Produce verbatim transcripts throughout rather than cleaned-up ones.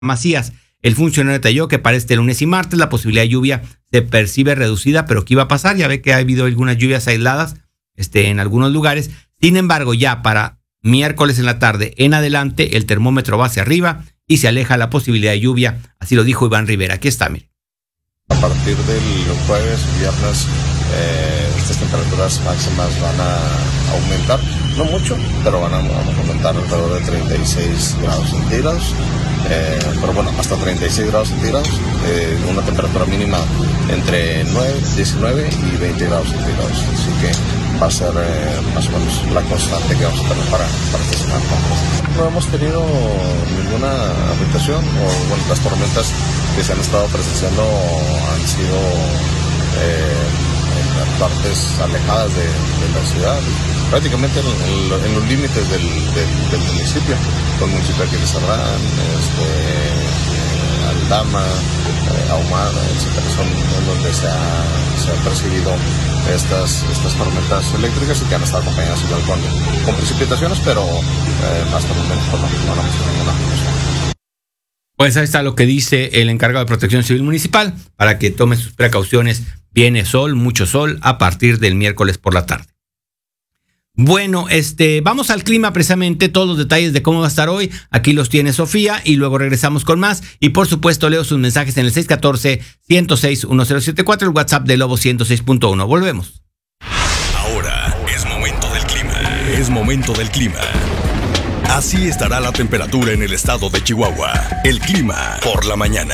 Macías. El funcionario detalló que para este lunes y martes la posibilidad de lluvia se percibe reducida, pero ¿qué iba a pasar? Ya ve que ha habido algunas lluvias aisladas este, en algunos lugares. Sin embargo, ya para miércoles en la tarde en adelante, el termómetro va hacia arriba y se aleja la posibilidad de lluvia. Así lo dijo Iván Rivera. Aquí está, mire. A partir del jueves y viernes, eh, estas temperaturas máximas van a aumentar. No mucho, pero van a, vamos a aumentar alrededor de treinta y seis grados centígrados. Eh, pero bueno, hasta treinta y seis grados centígrados, eh, una temperatura mínima entre nueve, diecinueve y veinte grados centígrados. Así que va a ser eh, más o menos la constante que vamos a tener para, para esta semana. No hemos tenido ninguna afectación, o bueno, las tormentas que se han estado presenciando han sido eh, en partes alejadas de, de la ciudad, prácticamente en, en, en los límites del, del, del municipio, con el municipio de Aquilizarrán, este, eh, Aldama, eh, Ahumada, etcétera, son en donde se ha, se han percibido estas, estas tormentas eléctricas y que han estado acompañadas igual con, con precipitaciones, pero eh, hasta el momento no, no, no hemos tenido ninguna afectación. Pues ahí está lo que dice el encargado de Protección Civil Municipal para que tome sus precauciones. Viene sol, mucho sol a partir del miércoles por la tarde. Bueno, este, vamos al clima precisamente, todos los detalles de cómo va a estar hoy. Aquí los tiene Sofía y luego regresamos con más. Y por supuesto leo sus mensajes en el seis uno cuatro, uno cero seis, uno cero siete cuatro, el WhatsApp de Lobo ciento seis punto uno. Volvemos. Ahora es momento del clima. Es momento del clima. Así estará la temperatura en el estado de Chihuahua. El clima por la mañana.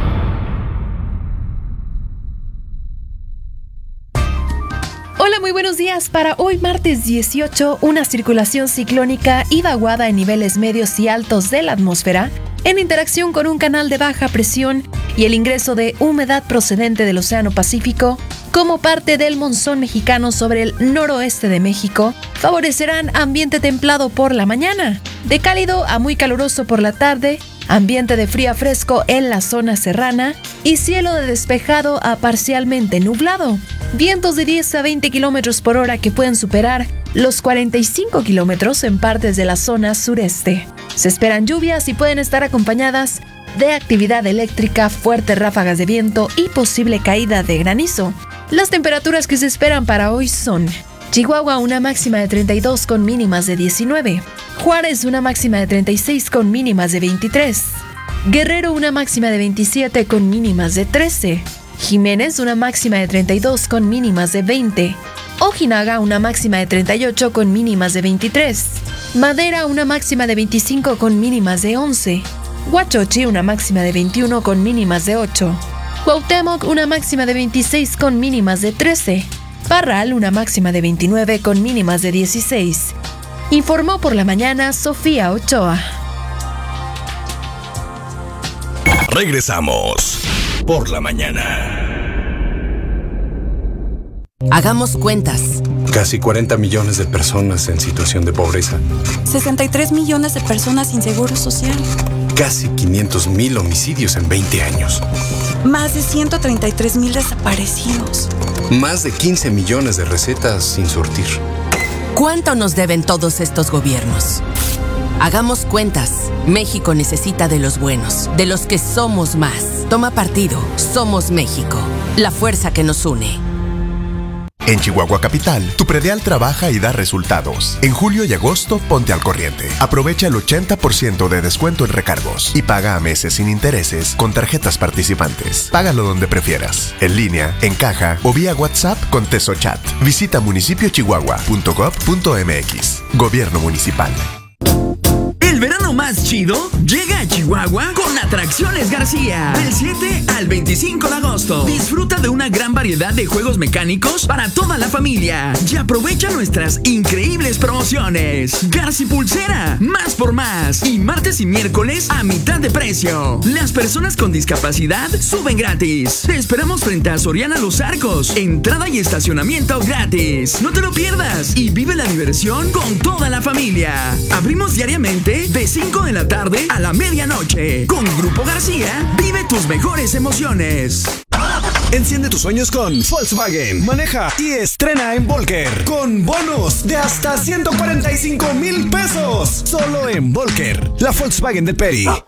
Hola, muy buenos días. Para hoy martes dieciocho, una circulación ciclónica y vaguada en niveles medios y altos de la atmósfera, en interacción con un canal de baja presión y el ingreso de humedad procedente del Océano Pacífico, como parte del monzón mexicano sobre el noroeste de México, favorecerán ambiente templado por la mañana, de cálido a muy caluroso por la tarde, ambiente de frío a fresco en la zona serrana y cielo de despejado a parcialmente nublado. Vientos de diez a veinte kilómetros por hora que pueden superar los cuarenta y cinco kilómetros en partes de la zona sureste. Se esperan lluvias y pueden estar acompañadas de actividad eléctrica, fuertes ráfagas de viento y posible caída de granizo. Las temperaturas que se esperan para hoy son: Chihuahua, una máxima de treinta y dos con mínimas de diecinueve. Juárez, una máxima de treinta y seis con mínimas de veintitrés. Guerrero, una máxima de veintisiete con mínimas de trece. Jiménez, una máxima de treinta y dos con mínimas de veinte. Ojinaga, una máxima de treinta y ocho con mínimas de veintitrés. Madera, una máxima de veinticinco con mínimas de once. Huachochi, una máxima de veintiuno con mínimas de ocho. Cuauhtémoc, una máxima de veintiséis con mínimas de trece. Parral, una máxima de veintinueve con mínimas de dieciséis. Informó por la mañana Sofía Ochoa. Regresamos por la mañana. Hagamos cuentas. Casi cuarenta millones de personas en situación de pobreza. sesenta y tres millones de personas sin seguro social. Casi quinientos mil homicidios en veinte años. Más de ciento treinta y tres mil desaparecidos. Más de quince millones de recetas sin surtir. ¿Cuánto nos deben todos estos gobiernos? Hagamos cuentas. México necesita de los buenos, de los que somos más. Toma partido. Somos México. La fuerza que nos une. En Chihuahua Capital, tu predial trabaja y da resultados. En julio y agosto, ponte al corriente. Aprovecha el ochenta por ciento de descuento en recargos y paga a meses sin intereses con tarjetas participantes. Págalo donde prefieras, en línea, en caja o vía WhatsApp con TesoChat. Visita municipio chihuahua punto gob punto mx. Gobierno Municipal. El verano más chido llega a Chihuahua con Atracciones García. Del siete al veinticinco de agosto. Disfruta de una gran variedad de juegos mecánicos para toda la familia. Y aprovecha nuestras increíbles promociones. Garci Pulsera, más por más. Y martes y miércoles a mitad de precio. Las personas con discapacidad suben gratis. Te esperamos frente a Soriana Los Arcos. Entrada y estacionamiento gratis. No te lo pierdas y vive la diversión con toda la familia. Abrimos diariamente de cinco de la tarde a la medianoche. Con Grupo García, vive tus mejores emociones. Enciende tus sueños con Volkswagen. Maneja y estrena en Volker con bonos de hasta ciento cuarenta y cinco mil pesos. Solo en Volker, la Volkswagen del Peri.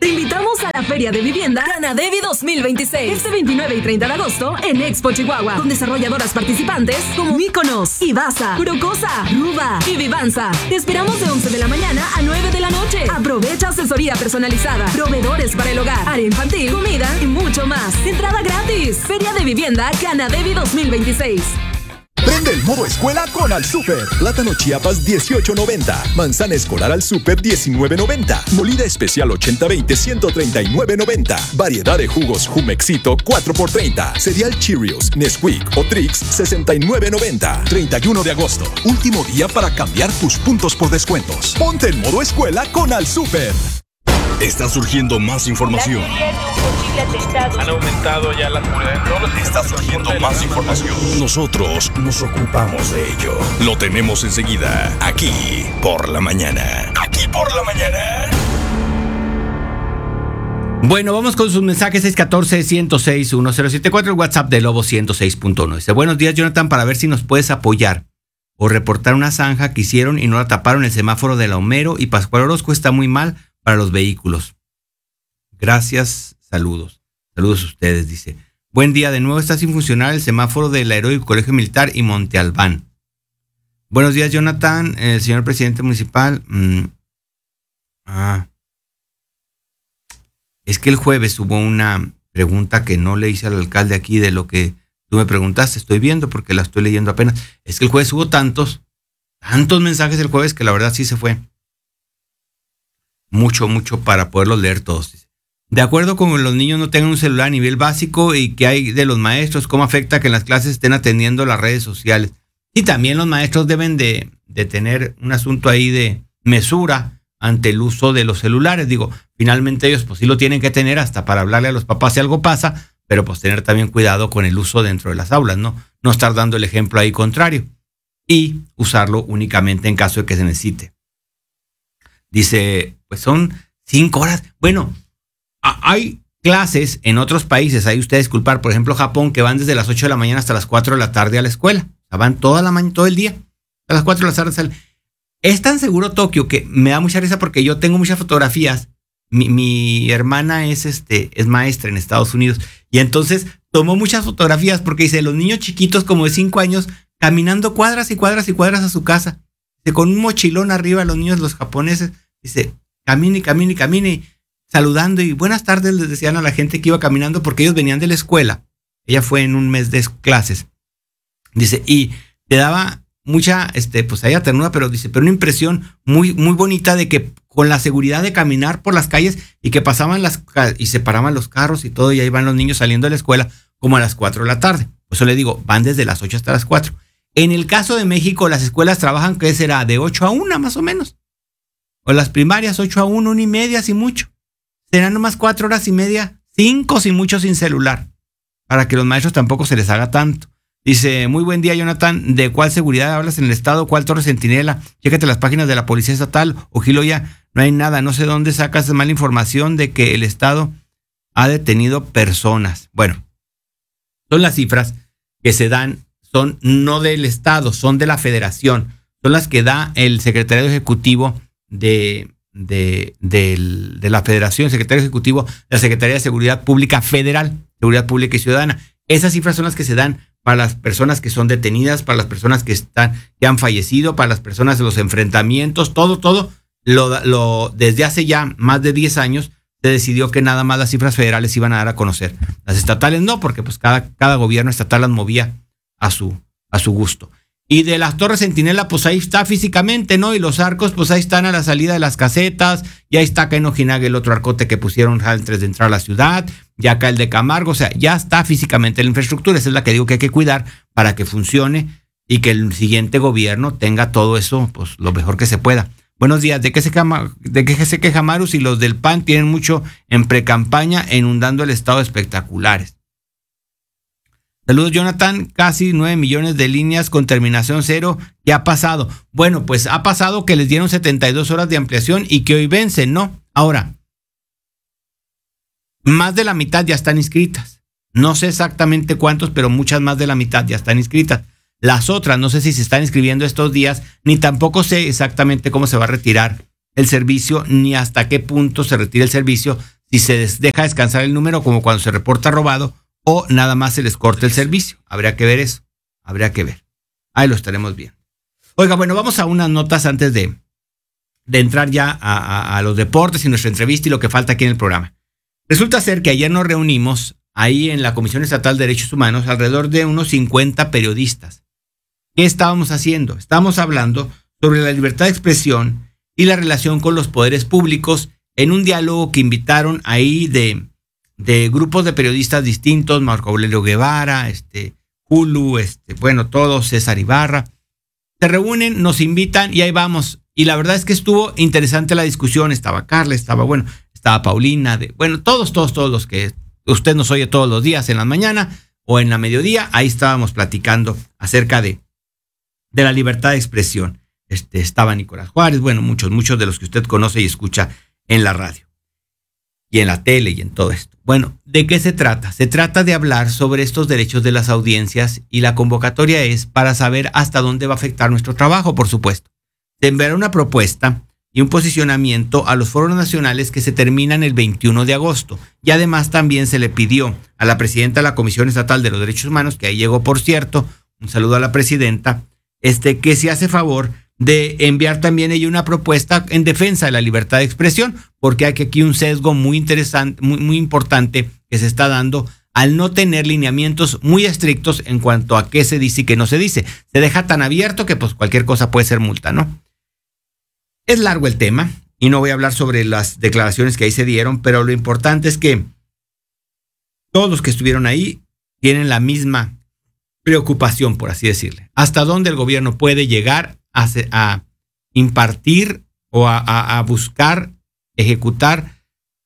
Te invitamos a la Feria de Vivienda Canadevi dos mil veintiséis. Este veintinueve y treinta de agosto en Expo Chihuahua, con desarrolladoras participantes como Míconos, Ibasa, Procosa, Ruba y Vivanza. Te esperamos de once de la mañana a nueve de la noche. Aprovecha asesoría personalizada, proveedores para el hogar, área infantil, comida y mucho más. Entrada gratis. Feria de Vivienda Canadevi dos mil veintiséis. Prende el modo escuela con Al Super. Plátano Chiapas dieciocho noventa. Manzana escolar Al Super diecinueve noventa. Molida especial ochenta veinte ciento treinta y nueve noventa. Variedad de jugos Jumexito cuatro por treinta. Cereal Cheerios, Nesquik o Trix sesenta y nueve noventa. treinta y uno de agosto. Último día para cambiar tus puntos por descuentos. Ponte en modo escuela con Al Super. Está surgiendo más información. Han aumentado ya la seguridad en todos los... Está surgiendo más información. Nosotros nos ocupamos de ello. Lo tenemos enseguida, aquí por la mañana. Aquí por la mañana. Bueno, vamos con sus mensajes. Seis uno cuatro, uno cero seis, uno cero siete cuatro, el WhatsApp de Lobo ciento seis punto uno. Dice, buenos días, Jonathan, para ver si nos puedes apoyar o reportar una zanja que hicieron y no la taparon. El semáforo de la Homero y Pascual Orozco está muy mal para los vehículos. Gracias, saludos. Saludos a ustedes, dice. Buen día, de nuevo está sin funcionar el semáforo del Heroico Colegio Militar y Monte Albán. Buenos días, Jonathan, el señor presidente municipal. Mm. Ah. Es que el jueves hubo una pregunta que no le hice al alcalde aquí de lo que tú me preguntaste. Estoy viendo porque la estoy leyendo apenas. Es que el jueves hubo tantos, tantos mensajes el jueves que la verdad sí se fue. Mucho, mucho para poderlos leer todos. De acuerdo con que los niños no tengan un celular a nivel básico y que hay de los maestros, cómo afecta que en las clases estén atendiendo las redes sociales. Y también los maestros deben de, de tener un asunto ahí de mesura ante el uso de los celulares. Digo, finalmente ellos pues sí lo tienen que tener hasta para hablarle a los papás si algo pasa, pero pues tener también cuidado con el uso dentro de las aulas, ¿no? No estar dando el ejemplo ahí contrario. Y usarlo únicamente en caso de que se necesite. Dice, pues son cinco horas. Bueno, hay clases en otros países, ahí ustedes disculpar, por ejemplo Japón, que van desde las ocho de la mañana hasta las cuatro de la tarde a la escuela. O sea, van toda la mañana, todo el día. A las cuatro de la tarde salen. Es tan seguro Tokio que me da mucha risa porque yo tengo muchas fotografías. Mi, mi hermana es, este, es maestra en Estados Unidos y entonces tomó muchas fotografías porque dice, los niños chiquitos como de cinco años caminando cuadras y cuadras y cuadras a su casa. Dice, con un mochilón arriba los niños, los japoneses, dice, camine y camine y camine, saludando y buenas tardes les decían a la gente que iba caminando porque ellos venían de la escuela. Ella fue en un mes de clases. Dice, y te daba mucha, este, pues ahí ternura, pero dice, pero una impresión muy, muy bonita de que con la seguridad de caminar por las calles y que pasaban las, y se paraban los carros y todo, y ahí van los niños saliendo de la escuela como a las cuatro de la tarde. Por eso le digo, van desde las ocho hasta las cuatro. En el caso de México, las escuelas trabajan, ¿qué será? De ocho a una más o menos. O las primarias, ocho a una, una y media, si mucho. Serán nomás cuatro horas y media, cinco si mucho sin celular, para que los maestros tampoco se les haga tanto. Dice, muy buen día, Jonathan, ¿de cuál seguridad hablas en el estado? ¿Cuál torre centinela? Chécate las páginas de la Policía Estatal o Giloya, no hay nada, no sé dónde sacas mala información de que el estado ha detenido personas. Bueno, son las cifras que se dan, son no del estado, son de la federación, son las que da el secretario ejecutivo de, de, de, de la federación, el secretario ejecutivo de la Secretaría de Seguridad Pública Federal, Seguridad Pública y Ciudadana. Esas cifras son las que se dan para las personas que son detenidas, para las personas que están, que han fallecido, para las personas de los enfrentamientos, todo, todo, lo, lo, desde hace ya más de diez años se decidió que nada más las cifras federales iban a dar a conocer. Las estatales no, porque pues cada, cada gobierno estatal las movía a su, a su gusto. Y de las torres centinela, pues ahí está físicamente, ¿no? Y los arcos, pues ahí están a la salida de las casetas, y ahí está acá en Ojinaga el otro arcote que pusieron antes de entrar a la ciudad, y acá el de Camargo, o sea, ya está físicamente la infraestructura, esa es la que digo que hay que cuidar para que funcione y que el siguiente gobierno tenga todo eso, pues lo mejor que se pueda. Buenos días, ¿de qué se, quema, de qué se queja Marus? Y los del P A N tienen mucho en precampaña inundando el estado espectaculares. Saludos, Jonathan. Casi nueve millones de líneas con terminación cero. ¿Qué ha pasado? Bueno, pues ha pasado que les dieron setenta y dos horas de ampliación y que hoy vencen, ¿no? Ahora, más de la mitad ya están inscritas. No sé exactamente cuántos, pero muchas más de la mitad ya están inscritas. Las otras, no sé si se están inscribiendo estos días, ni tampoco sé exactamente cómo se va a retirar el servicio, ni hasta qué punto se retira el servicio si se des- deja descansar el número como cuando se reporta robado o nada más se les corta el servicio. Habría que ver eso, habría que ver. Ahí lo estaremos viendo. Oiga, bueno, vamos a unas notas antes de, de entrar ya a, a, a los deportes y nuestra entrevista y lo que falta aquí en el programa. Resulta ser que ayer nos reunimos ahí en la Comisión Estatal de Derechos Humanos alrededor de unos cincuenta periodistas. ¿Qué estábamos haciendo? Estábamos hablando sobre la libertad de expresión y la relación con los poderes públicos en un diálogo que invitaron ahí de, de grupos de periodistas distintos, Marco Aurelio Guevara, este, Hulu, este, bueno, todos, César Ibarra. Se reúnen, nos invitan y ahí vamos. Y la verdad es que estuvo interesante la discusión. Estaba Carla, estaba, bueno, estaba Paulina, de, bueno, todos, todos, todos los que usted nos oye todos los días en la mañana o en la mediodía. Ahí estábamos platicando acerca de, de la libertad de expresión. Este, estaba Nicolás Juárez, bueno, muchos, muchos de los que usted conoce y escucha en la radio y en la tele y en todo esto. Bueno, ¿de qué se trata? Se trata de hablar sobre estos derechos de las audiencias y la convocatoria es para saber hasta dónde va a afectar nuestro trabajo, por supuesto. Se enviará una propuesta y un posicionamiento a los foros nacionales que se terminan el veintiuno de agosto. Y además también se le pidió a la presidenta de la Comisión Estatal de los Derechos Humanos, que ahí llegó, por cierto, un saludo a la presidenta, este, que se hace favor de enviar también ella una propuesta en defensa de la libertad de expresión, porque hay aquí un sesgo muy interesante, muy, muy importante que se está dando al no tener lineamientos muy estrictos en cuanto a qué se dice y qué no se dice. Se deja tan abierto que pues cualquier cosa puede ser multa, ¿no? Es largo el tema y no voy a hablar sobre las declaraciones que ahí se dieron, pero lo importante es que todos los que estuvieron ahí tienen la misma preocupación, por así decirle. ¿Hasta dónde el gobierno puede llegar a, a impartir o a, a, a buscar, ejecutar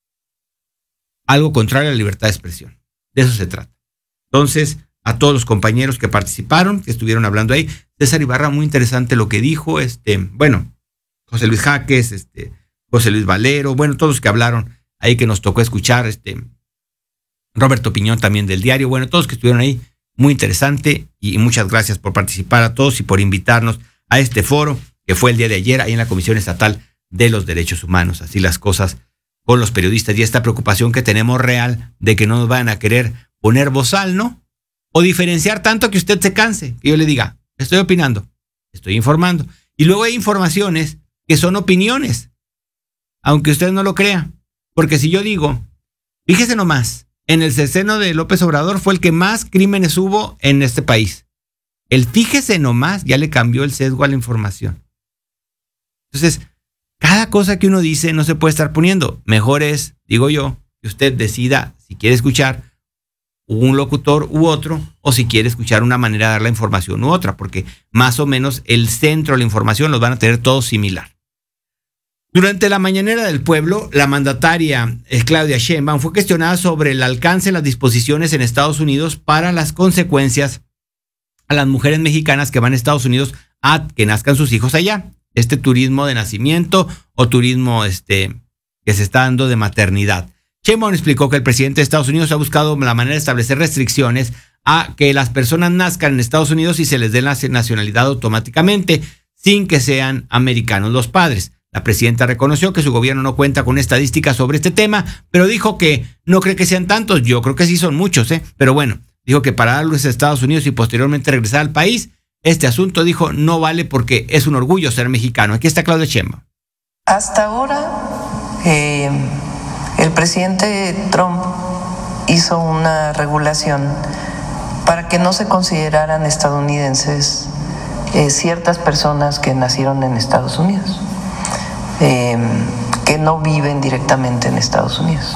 algo contrario a la libertad de expresión? De eso se trata. Entonces, a todos los compañeros que participaron, que estuvieron hablando ahí, César Ibarra, muy interesante lo que dijo, este, bueno, José Luis Jaques, este, José Luis Valero, bueno, todos los que hablaron ahí que nos tocó escuchar, este, Roberto Piñón también del diario, bueno, todos que estuvieron ahí, muy interesante y muchas gracias por participar a todos y por invitarnos a este foro que fue el día de ayer ahí en la Comisión Estatal de los Derechos Humanos. Así las cosas con los periodistas y esta preocupación que tenemos real de que no nos vayan a querer poner bozal, ¿no? O diferenciar tanto que usted se canse, que yo le diga, estoy opinando, estoy informando. Y luego hay informaciones que son opiniones, aunque usted no lo crea. Porque si yo digo, fíjese nomás, en el sexenio de López Obrador fue el que más crímenes hubo en este país. El fíjese nomás ya le cambió el sesgo a la información. Entonces, cada cosa que uno dice no se puede estar poniendo. Mejor es, digo yo, que usted decida si quiere escuchar un locutor u otro o si quiere escuchar una manera de dar la información u otra, porque más o menos el centro de la información los van a tener todos similar. Durante la mañanera del pueblo, la mandataria Claudia Sheinbaum fue cuestionada sobre el alcance de las disposiciones en Estados Unidos para las consecuencias a las mujeres mexicanas que van a Estados Unidos a que nazcan sus hijos allá. Este turismo de nacimiento o turismo este, que se está dando de maternidad. Sheinbaum explicó que el presidente de Estados Unidos ha buscado la manera de establecer restricciones a que las personas nazcan en Estados Unidos y se les dé la nacionalidad automáticamente sin que sean americanos los padres. La presidenta reconoció que su gobierno no cuenta con estadísticas sobre este tema, pero dijo que no cree que sean tantos. Yo creo que sí son muchos, ¿eh? Pero bueno, dijo que para darlos a Estados Unidos y posteriormente regresar al país, este asunto, dijo, no vale porque es un orgullo ser mexicano. Aquí está Claudia Sheinbaum. Hasta ahora, eh, el presidente Trump hizo una regulación para que no se consideraran estadounidenses eh, ciertas personas que nacieron en Estados Unidos, eh, que no viven directamente en Estados Unidos.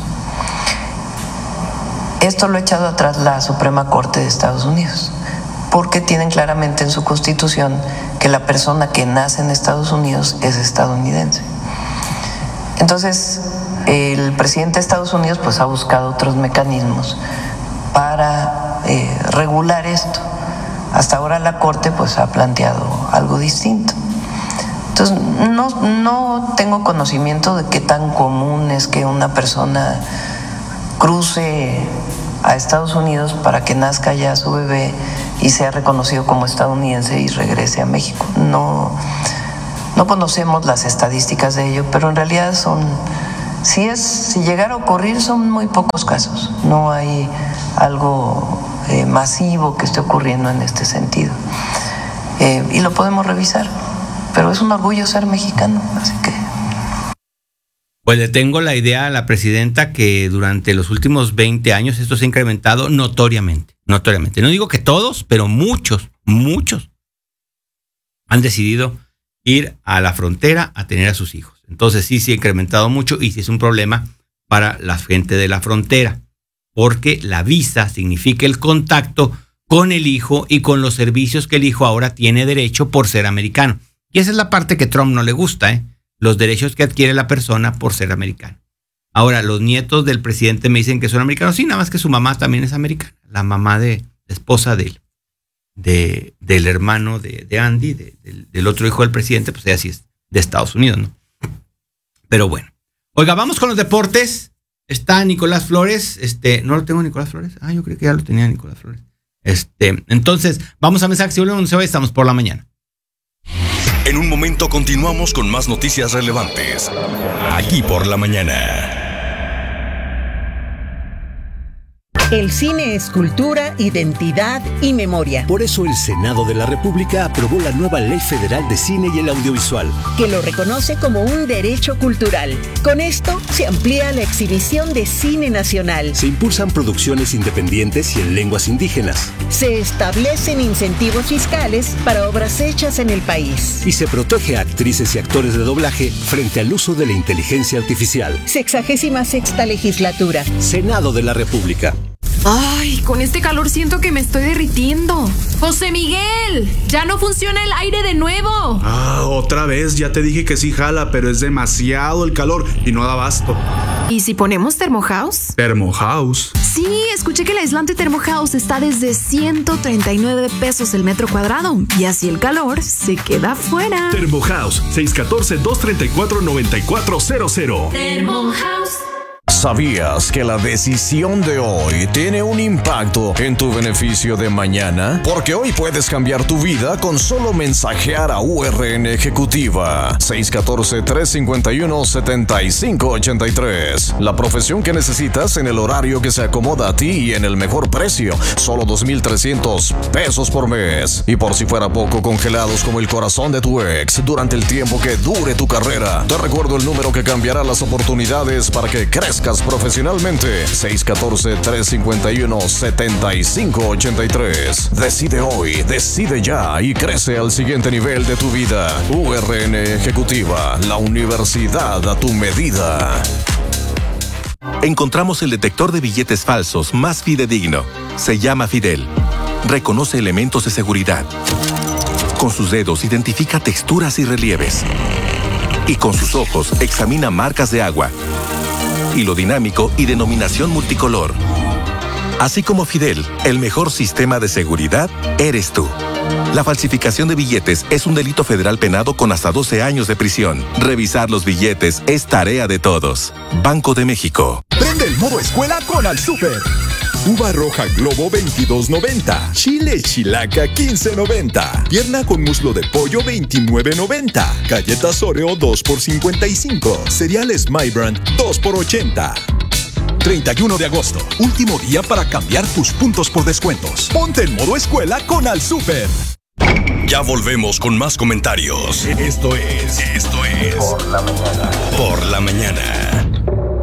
Esto lo ha echado atrás la Suprema Corte de Estados Unidos, porque tienen claramente en su Constitución que la persona que nace en Estados Unidos es estadounidense. Entonces, el presidente de Estados Unidos pues ha buscado otros mecanismos para eh, regular esto. Hasta ahora la Corte pues ha planteado algo distinto. Entonces, no, no tengo conocimiento de qué tan común es que una persona cruce a Estados Unidos para que nazca ya su bebé y sea reconocido como estadounidense y regrese a México. No, no conocemos las estadísticas de ello, pero en realidad son Si es, si llegara a ocurrir, son muy pocos casos. No hay algo eh, masivo que esté ocurriendo en este sentido. Eh, y lo podemos revisar. Pero es un orgullo ser mexicano, así que... Pues le tengo la idea a la presidenta que durante los últimos veinte años esto se ha incrementado notoriamente. Notoriamente. No digo que todos, pero muchos, muchos han decidido ir a la frontera a tener a sus hijos. Entonces sí se ha incrementado mucho y sí es un problema para la gente de la frontera, porque la visa significa el contacto con el hijo y con los servicios que el hijo ahora tiene derecho por ser americano. Y esa es la parte que Trump no le gusta, ¿eh? Los derechos que adquiere la persona por ser americano. Ahora, los nietos del presidente me dicen que son americanos. Sí, nada más que su mamá también es americana. La mamá de la esposa de él, de, del hermano de, de Andy, de, del, del otro hijo del presidente, pues ella sí es de Estados Unidos, ¿no? Pero bueno. Oiga, vamos con los deportes. Está Nicolás Flores. Este, ¿no lo tengo Nicolás Flores? Ah, yo creo que ya lo tenía Nicolás Flores. Este, entonces, vamos a mensajes. Si volvemos, estamos por la mañana. En un momento continuamos con más noticias relevantes. Aquí por la mañana. El cine es cultura, identidad y memoria. Por eso el Senado de la República aprobó la nueva Ley Federal de Cine y el Audiovisual, que lo reconoce como un derecho cultural. Con esto se amplía la exhibición de cine nacional. Se impulsan producciones independientes y en lenguas indígenas. Se establecen incentivos fiscales para obras hechas en el país. Y se protege a actrices y actores de doblaje frente al uso de la inteligencia artificial. Sexagésima sexta legislatura. Senado de la República. Ay, con este calor siento que me estoy derritiendo. José Miguel, ya no funciona el aire de nuevo. Ah, otra vez, ya te dije que sí jala, pero es demasiado el calor y no da abasto. ¿Y si ponemos Thermohouse? Thermohouse. Sí, escuché que el aislante Thermohouse está desde ciento treinta y nueve pesos el metro cuadrado y así el calor se queda fuera. Thermohouse, seis uno cuatro, dos tres cuatro, nueve cuatro cero cero. Thermohouse. ¿Sabías que la decisión de hoy tiene un impacto en tu beneficio de mañana? Porque hoy puedes cambiar tu vida con solo mensajear a U R N Ejecutiva seis uno cuatro, tres cinco uno, siete cinco ocho tres. La profesión que necesitas en el horario que se acomoda a ti y en el mejor precio. Solo dos mil trescientos pesos por mes. Y por si fuera poco, congelados como el corazón de tu ex durante el tiempo que dure tu carrera. Te recuerdo el número que cambiará las oportunidades para que crezcas profesionalmente. seis uno cuatro, tres cinco uno, siete cinco ocho tres. Decide hoy, decide ya y crece al siguiente nivel de tu vida. U R N Ejecutiva, la universidad a tu medida. Encontramos el detector de billetes falsos más fidedigno. Se llama Fidel. Reconoce elementos de seguridad. Con sus dedos identifica texturas y relieves. Y con sus ojos examina marcas de agua, hilo dinámico y denominación multicolor. Así como Fidel, el mejor sistema de seguridad eres tú. La falsificación de billetes es un delito federal penado con hasta doce años de prisión. Revisar los billetes es tarea de todos. Banco de México. Prende el modo escuela con Al Súper. Uva roja Globo veintidós noventa. Chile Chilaca quince noventa. Pierna con muslo de pollo veintinueve noventa. Galletas Oreo dos por cincuenta y cinco. Cereales My Brand dos por ochenta. treinta y uno de agosto, último día para cambiar tus puntos por descuentos. Ponte en modo escuela con Al Súper. Ya volvemos con más comentarios. Esto es, esto es Por la Mañana. Por la Mañana.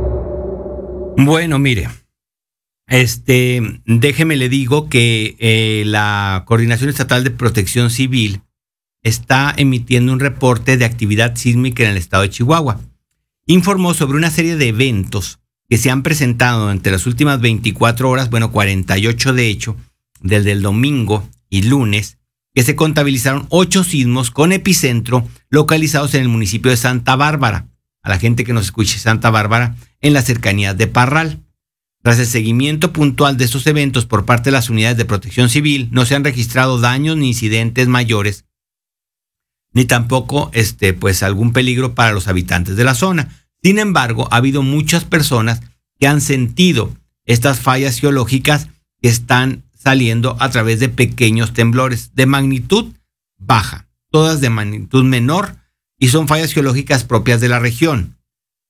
Bueno, mire. Este, déjeme le digo que eh, la Coordinación Estatal de Protección Civil está emitiendo un reporte de actividad sísmica en el estado de Chihuahua. Informó sobre una serie de eventos que se han presentado entre las últimas veinticuatro horas, bueno, cuarenta y ocho de hecho, desde el domingo y lunes, que se contabilizaron ocho sismos con epicentro localizados en el municipio de Santa Bárbara. A la gente que nos escuche, Santa Bárbara, en las cercanías de Parral. Tras el seguimiento puntual de estos eventos por parte de las unidades de protección civil, no se han registrado daños ni incidentes mayores, ni tampoco este, pues, algún peligro para los habitantes de la zona. Sin embargo, ha habido muchas personas que han sentido estas fallas geológicas que están saliendo a través de pequeños temblores de magnitud baja, todas de magnitud menor, y son fallas geológicas propias de la región.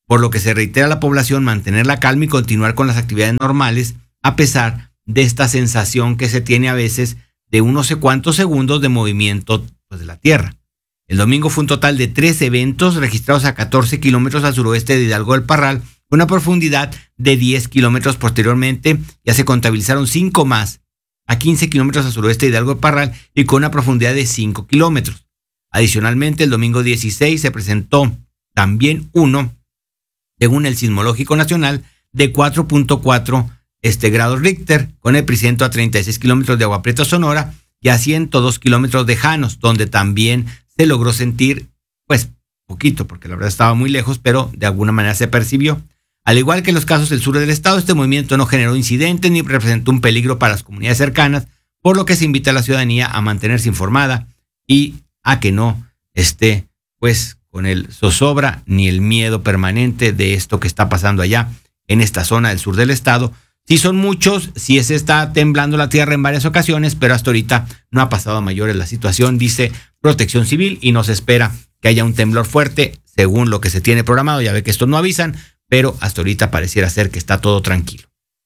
por lo que se reitera a la población mantener la calma y continuar con las actividades normales, a pesar de esta sensación que se tiene a veces de unos sé cuántos segundos de movimiento pues, de la Tierra. El domingo fue un total de tres eventos registrados a catorce kilómetros al suroeste de Hidalgo del Parral, con una profundidad de diez kilómetros. Posteriormente ya se contabilizaron cinco más a quince kilómetros al suroeste de Hidalgo del Parral y con una profundidad de cinco kilómetros. Adicionalmente, el domingo dieciséis se presentó también uno, según el Sismológico Nacional, de cuatro punto cuatro este, grados Richter, con epicentro a treinta y seis kilómetros de Agua Prieta, Sonora, y a ciento dos kilómetros de Janos, donde también se logró sentir, pues, poquito, porque la verdad estaba muy lejos, pero de alguna manera se percibió. Al igual que en los casos del sur del estado, este movimiento no generó incidentes ni representó un peligro para las comunidades cercanas, por lo que se invita a la ciudadanía a mantenerse informada y a que no esté, pues, con el zozobra ni el miedo permanente de esto que está pasando allá en esta zona del sur del estado. Sí son muchos, sí se está temblando la tierra en varias ocasiones, pero hasta ahorita no ha pasado a mayores la situación, dice Protección Civil, y no se espera que haya un temblor fuerte, según lo que se tiene programado. Ya ve que estos no avisan, pero hasta ahorita pareciera ser que está todo tranquilo.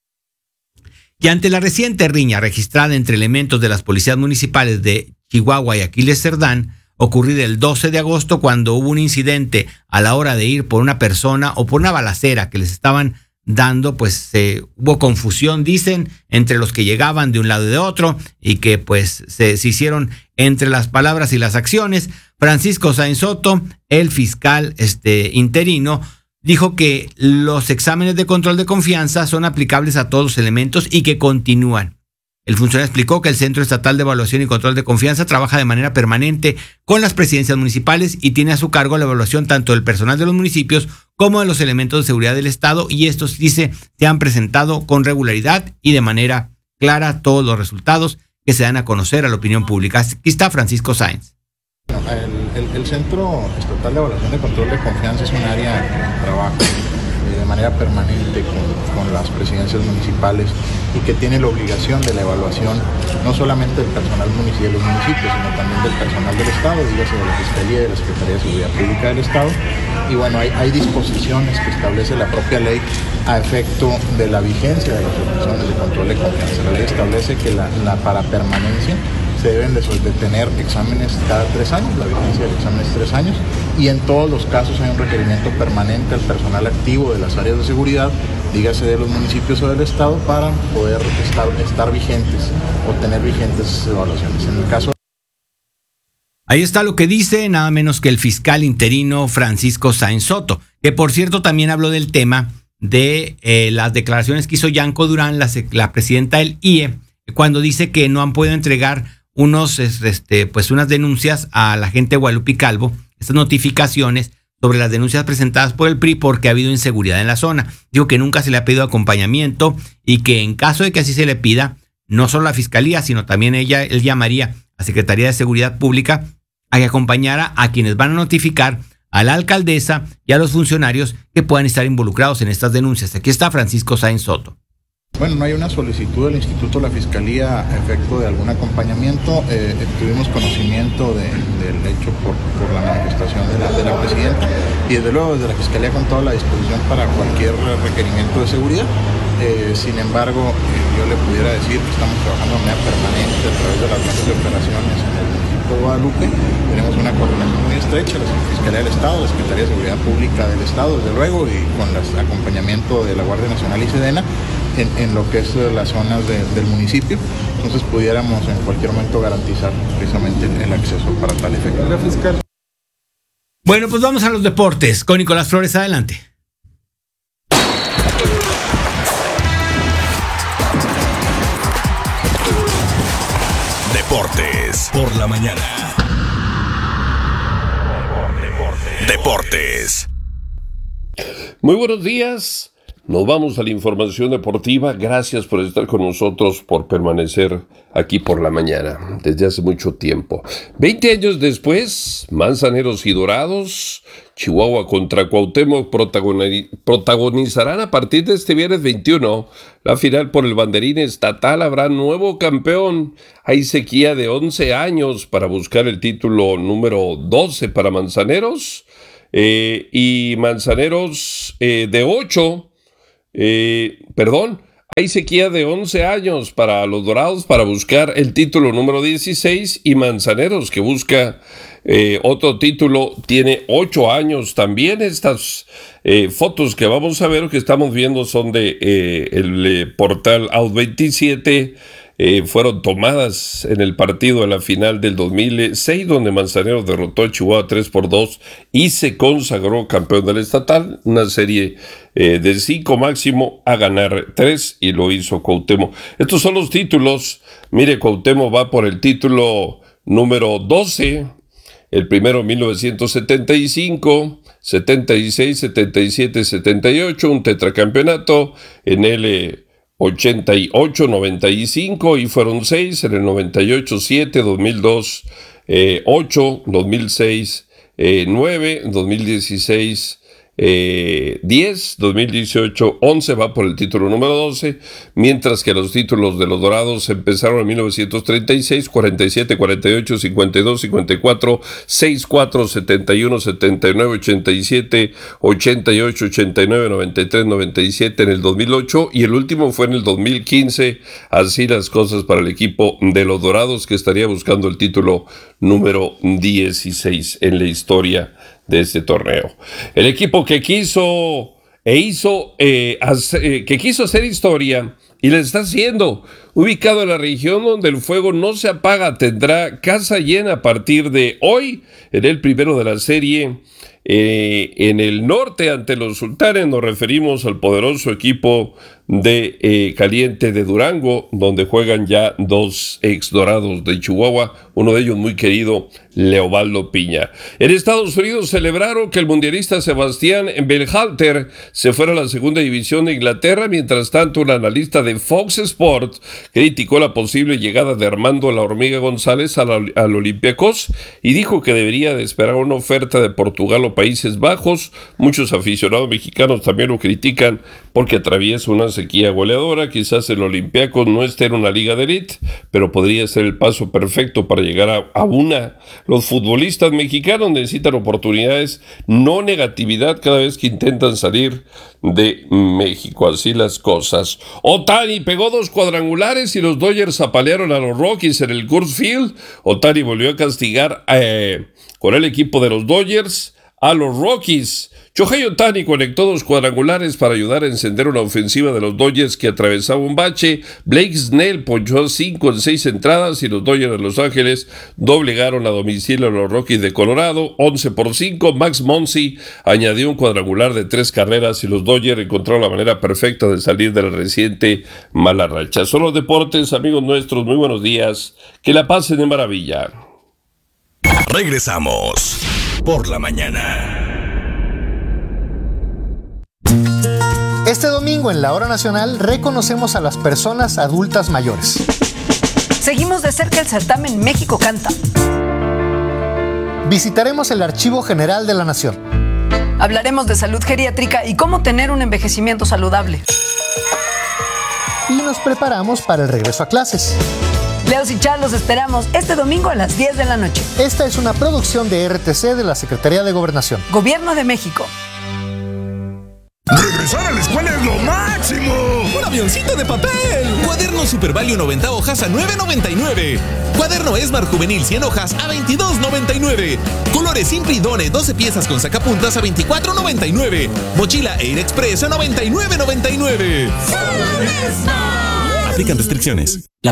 Y ante la reciente riña registrada entre elementos de las policías municipales de Chihuahua y Aquiles Cerdán, ocurrida el doce de agosto, cuando hubo un incidente a la hora de ir por una persona o por una balacera que les estaban dando, pues eh, hubo confusión, dicen, entre los que llegaban de un lado y de otro, y que pues se, se hicieron entre las palabras y las acciones. Francisco Sáenz Soto, el fiscal este, interino, dijo que los exámenes de control de confianza son aplicables a todos los elementos y que continúan. El funcionario explicó que el Centro Estatal de Evaluación y Control de Confianza trabaja de manera permanente con las presidencias municipales y tiene a su cargo la evaluación tanto del personal de los municipios como de los elementos de seguridad del Estado, y estos, dice, se han presentado con regularidad y de manera clara todos los resultados que se dan a conocer a la opinión pública. Aquí está Francisco Sáenz. El, el, el Centro Estatal de Evaluación de Control de Confianza es un área que trabaja de manera permanente con, con las presidencias municipales y que tiene la obligación de la evaluación no solamente del personal municipal de los municipios, sino también del personal del Estado, dígase de la Fiscalía y de la Secretaría de Seguridad Pública del Estado. Y bueno, hay, hay disposiciones que establece la propia ley a efecto de la vigencia de las operaciones de control de confianza. La ley establece que la, la para permanencia se deben de, de tener exámenes cada tres años, la vigencia del examen es tres años, y en todos los casos hay un requerimiento permanente al personal activo de las áreas de seguridad, dígase de los municipios o del Estado, para poder estar, estar vigentes o tener vigentes evaluaciones. En el caso... Ahí está lo que dice nada menos que el fiscal interino Francisco Sáenz Soto, que por cierto también habló del tema de eh, las declaraciones que hizo Yanko Durán, la, la presidenta del I E, cuando dice que no han podido entregar unos, este, pues unas denuncias a la gente de Guadalupe Calvo, estas notificaciones sobre las denuncias presentadas por el P R I porque ha habido inseguridad en la zona. Dijo que nunca se le ha pedido acompañamiento y que en caso de que así se le pida, no solo la Fiscalía, sino también ella, él llamaría a Secretaría de Seguridad Pública a que acompañara a quienes van a notificar a la alcaldesa y a los funcionarios que puedan estar involucrados en estas denuncias. Aquí está Francisco Sáenz Soto. Bueno, no hay una solicitud del Instituto de la Fiscalía a efecto de algún acompañamiento. Eh, tuvimos conocimiento de, del hecho por, por la manifestación de la, de la presidenta y desde luego desde la Fiscalía con toda la disposición para cualquier requerimiento de seguridad. Eh, sin embargo, eh, yo le pudiera decir que estamos trabajando de manera permanente a través de las mesas de operaciones en el municipio de Guadalupe. Tenemos una coordinación muy estrecha, la Fiscalía del Estado, la Secretaría de Seguridad Pública del Estado, desde luego, y con el acompañamiento de la Guardia Nacional y Sedena. En, en lo que es las zonas de, del municipio, entonces pudiéramos en cualquier momento garantizar precisamente el, el acceso para tal efecto. La fiscal. Bueno, pues vamos a los deportes con Nicolás Flores, adelante. Deportes por la mañana. Deportes. Muy buenos días. Nos vamos a la información deportiva. Gracias por estar con nosotros, por permanecer aquí por la mañana, desde hace mucho tiempo. Veinte años después, Manzaneros y Dorados, Chihuahua contra Cuauhtémoc protagoni- protagonizarán a partir de este viernes veintiuno la final por el banderín estatal. Habrá nuevo campeón. Hay sequía de once años para buscar el título número doce para Manzaneros. eh, y Manzaneros eh, de ocho, eh, perdón, hay sequía de once años para los Dorados para buscar el título número dieciséis, y Manzaneros, que busca eh, otro título, tiene ocho años también. Estas eh, fotos que vamos a ver, que estamos viendo, son de eh, el eh, portal Out veintisiete. Eh, fueron tomadas en el partido de la final del dos mil seis, donde Manzaneros derrotó a Chihuahua tres por dos y se consagró campeón del estatal. Una serie eh, de cinco máximo a ganar tres, y lo hizo Cuauhtémoc. Estos son los títulos. Mire, Cuauhtémoc va por el título número doce, el primero en mil novecientos setenta y cinco, setenta y seis, setenta y siete, setenta y ocho, un tetracampeonato en el eh, ochenta y ocho, noventa y cinco, y fueron seis, en el noventa y ocho, siete, dos mil dos, eh, ocho, dos mil seis, eh, nueve, dos mil dieciséis, eh, diez, dos mil dieciocho, once, va por el título número doce, mientras que los títulos de los Dorados empezaron en mil novecientos treinta y seis, cuarenta y siete, cuarenta y ocho, cincuenta y dos, cincuenta y cuatro, sesenta y cuatro, setenta y uno, setenta y nueve, ochenta y siete, ochenta y ocho, ochenta y nueve, noventa y tres, noventa y siete en el dos mil ocho, y el último fue en el dos mil quince. Así las cosas para el equipo de los Dorados, que estaría buscando el título número dieciséis en la historia de este torneo. El equipo que quiso e hizo eh, hacer, eh, que quiso hacer historia, y la está haciendo, ubicado en la región donde el fuego no se apaga, tendrá casa llena a partir de hoy en el primero de la serie. Eh, en el norte, ante los Sultanes, nos referimos al poderoso equipo de eh, Caliente de Durango, donde juegan ya dos ex Dorados de Chihuahua, uno de ellos muy querido, Leobaldo Piña. En Estados Unidos celebraron que el mundialista Sebastián Berhalter se fuera a la segunda división de Inglaterra. Mientras tanto, un analista de Fox Sports criticó la posible llegada de Armando La Hormiga González al, al Olympiacos, y dijo que debería de esperar una oferta de Portugal o Países Bajos. Muchos aficionados mexicanos también lo critican porque atraviesa una sequía goleadora. Quizás el Olympiacos no esté en una liga de élite, pero podría ser el paso perfecto para llegar a, a una. Los futbolistas mexicanos necesitan oportunidades, no negatividad cada vez que intentan salir de México. Así las cosas. Ohtani pegó dos cuadrangulares y los Dodgers apalearon a los Rockies en el Coors Field. Ohtani volvió a castigar eh, con el equipo de los Dodgers a los Rockies. Shohei Ohtani conectó dos cuadrangulares para ayudar a encender una ofensiva de los Dodgers que atravesaba un bache. Blake Snell ponchó cinco en seis entradas, y los Dodgers de Los Ángeles doblegaron a domicilio a los Rockies de Colorado, once por cinco. Max Muncy añadió un cuadrangular de tres carreras, y los Dodgers encontraron la manera perfecta de salir de la reciente mala racha. Son los deportes, amigos nuestros, muy buenos días, que la pasen de maravilla. Regresamos por la mañana. Este domingo en la Hora Nacional reconocemos a las personas adultas mayores. Seguimos de cerca el certamen México Canta. Visitaremos el Archivo General de la Nación. Hablaremos de salud geriátrica y cómo tener un envejecimiento saludable. Y nos preparamos para el regreso a clases. Leos y Char, los esperamos este domingo a las diez de la noche. Esta es una producción de R T C de la Secretaría de Gobernación. Gobierno de México. ¡Regresar a la escuela es lo máximo! ¡Un avioncito de papel! Cuaderno Super Value noventa hojas a nueve noventa y nueve. Cuaderno Esmar Juvenil cien hojas a veintidós noventa y nueve. Colores Simple y Done doce piezas con sacapuntas a veinticuatro noventa y nueve. Mochila Air Express a noventa y nueve noventa y nueve. Aplican restricciones. La